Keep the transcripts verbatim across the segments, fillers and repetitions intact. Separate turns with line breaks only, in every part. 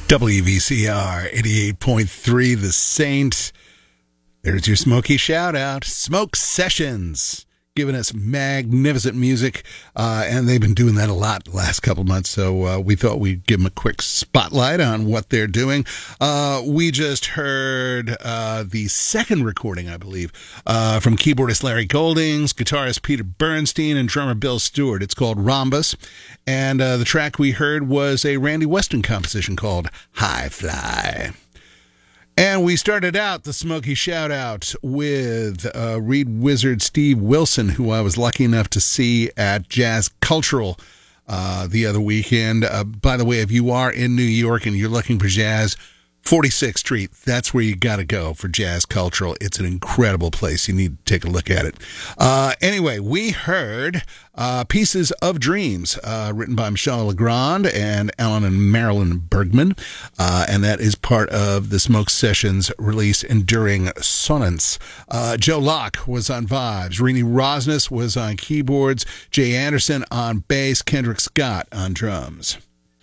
W V C R eighty-eight point three, The Saint. There's your Smokey shout-out. Smoke Sessions, giving us magnificent music, uh, and they've been doing that a lot the last couple of months, so uh, we thought we'd give them a quick spotlight on what they're doing. Uh, we just heard uh, the second recording, I believe, uh, from keyboardist Larry Goldings, guitarist Peter Bernstein, and drummer Bill Stewart. It's called Rhombus, and uh, the track we heard was a Randy Weston composition called High Fly. And we started out the Smokey Shout-Out with uh, Reed Wizard Steve Wilson, who I was lucky enough to see at Jazz Cultural uh, the other weekend. Uh, by the way, if you are in New York and you're looking for jazz, forty-sixth Street, that's where you got to go for Jazz Cultural. It's an incredible place. You need to take a look at it. Uh, anyway, we heard uh, Pieces of Dreams, uh, written by Michel Legrand and Alan and Marilyn Bergman, uh, and that is part of the Smoke Sessions release, Enduring Sonnets. Uh, Joe Locke was on vibes. Rini Rosnes was on keyboards. Jay Anderson on bass. Kendrick Scott on drums.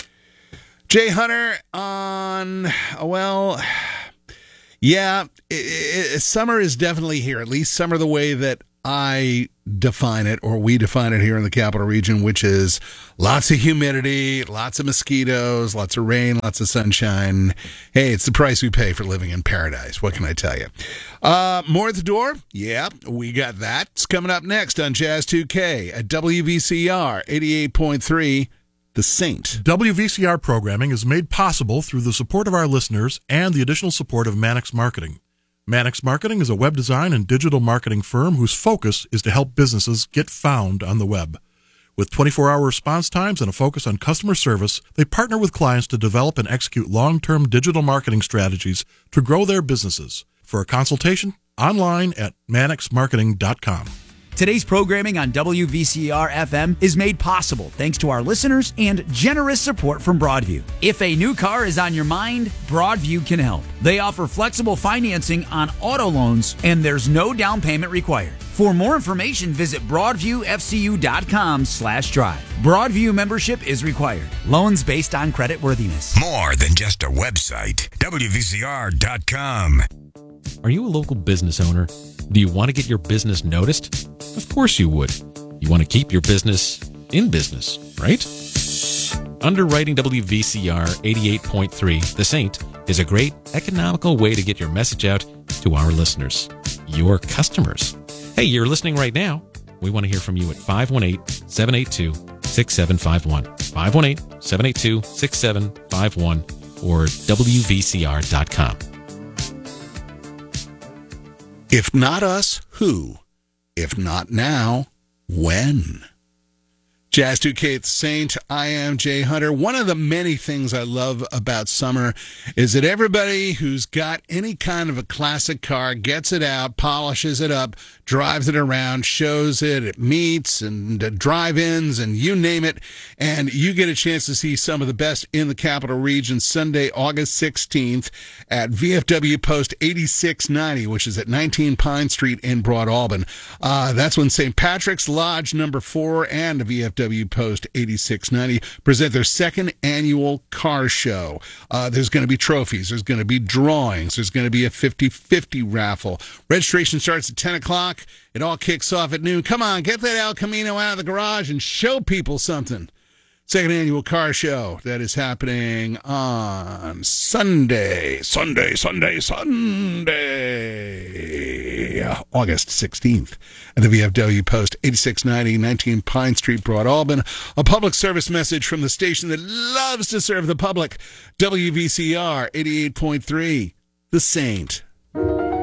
Jay Hunter on, well, yeah, it, it, summer is definitely here, at least summer the way that I define it, or we define it here in the capital region, which is lots of humidity, lots of mosquitoes, lots of rain, lots of sunshine. Hey, it's the price we pay for living in paradise. What can I tell you? Uh, more at the door? Yeah, we got that. It's coming up next on Jazz two K at W V C R eighty-eight point three. The Saint.
W V C R programming is made possible through the support of our listeners and the additional support of Mannix Marketing. Mannix Marketing is a web design and digital marketing firm whose focus is to help businesses get found on the web. With twenty-four hour response times and a focus on customer service, they partner with clients to develop and execute long-term digital marketing strategies to grow their businesses. For a consultation, online at mannix marketing dot com.
Today's programming on W V C R F M is made possible thanks to our listeners and generous support from Broadview. If a new car is on your mind, Broadview can help. They offer flexible financing on auto loans, and there's no down payment required. For more information, visit broadviewfcu.com slash drive. Broadview membership is required. Loans based on credit worthiness.
More than just a website. W V C R dot com.
Are you a local business owner? Do you want to get your business noticed? Of course you would. You want to keep your business in business, right? Underwriting W V C R eighty-eight point three, The Saint, is a great economical way to get your message out to our listeners, your customers. Hey, you're listening right now. We want to hear from you at five one eight, seven eight two, six seven five one, five one eight, seven eight two, six seven five one, or W V C R dot com.
If not us, who? If not now, when? Jazz two K at the Saint. I am Jay Hunter. One of the many things I love about summer is that everybody who's got any kind of a classic car gets it out, polishes it up, drives it around, shows it at meets and uh, drive-ins and you name it, and you get a chance to see some of the best in the capital region Sunday, August sixteenth at V F W Post eighty-six ninety, which is at nineteen Pine Street in Broad Albin. Uh, that's when Saint Patrick's Lodge number four and V F W Post eighty-six ninety present their second annual car show. Uh, there's going to be trophies. There's going to be drawings. There's going to be a fifty-fifty raffle. Registration starts at ten o'clock. It all kicks off at noon. Come on, get that El Camino out of the garage and show people something. Second annual car show that is happening on Sunday, Sunday, Sunday, Sunday, August sixteenth at the V F W Post eighty-six ninety, nineteen Pine Street, Broad Albin. A public service message from the station that loves to serve the public, W V C R eighty-eight point three, The Saint.